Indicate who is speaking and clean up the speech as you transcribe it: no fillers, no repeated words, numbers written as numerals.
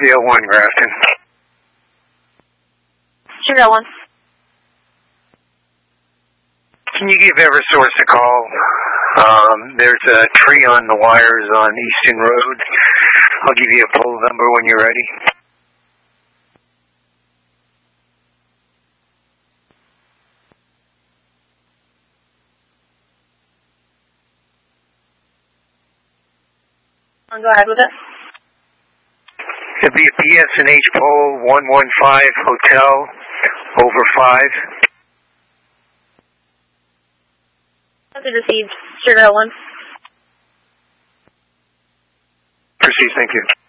Speaker 1: 501 Grafton.
Speaker 2: Sugar 1.
Speaker 1: Can you give Eversource a call? There's a tree on the wires on Easton Road. I'll give you a pole number when you're ready.
Speaker 2: Go ahead with it.
Speaker 1: It'll be a BS&H pole, 115 Hotel, over 5.
Speaker 2: Message received. Sugar 1.
Speaker 1: Proceed, thank you.